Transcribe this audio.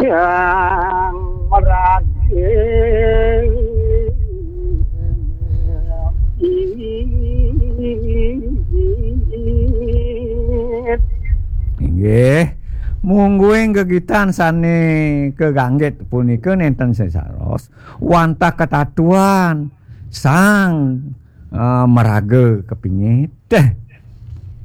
yang meragil Nggih, mungguing gegitan sane kegangget punika nenten sesaros wantah ketatuan sang merage kepingit teh